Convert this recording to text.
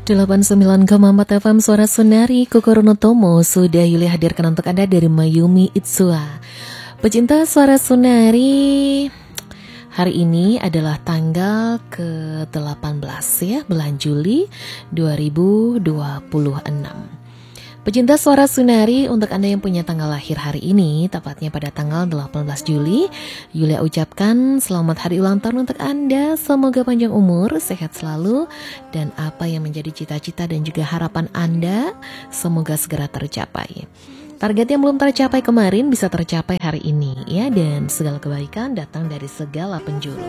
89,4 FM Suara Sunari Kokorono Tomo sudah Yuli hadirkan untuk Anda dari Mayumi Itsua. Pecinta Suara Sunari, hari ini adalah tanggal ke-18 ya, bulan Juli 2026. Pecinta Suara Sunari, untuk Anda yang punya tanggal lahir hari ini, tepatnya pada tanggal 18 Juli, Yulia ucapkan selamat hari ulang tahun untuk Anda. Semoga panjang umur, sehat selalu, dan apa yang menjadi cita-cita dan juga harapan Anda, semoga segera tercapai. Target yang belum tercapai kemarin bisa tercapai hari ini ya, dan segala kebaikan datang dari segala penjuru.